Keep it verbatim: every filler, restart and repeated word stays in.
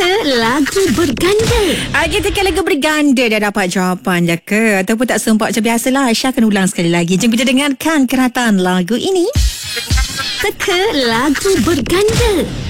Teka lagu berganda. Ah, kita teka lagu berganda. Dah dapat jawapan je ke? Ataupun tak sempat macam biasalah. Aisyah akan ulang sekali lagi. Jom kita dengarkan kerataan lagu ini. Teka lagu berganda.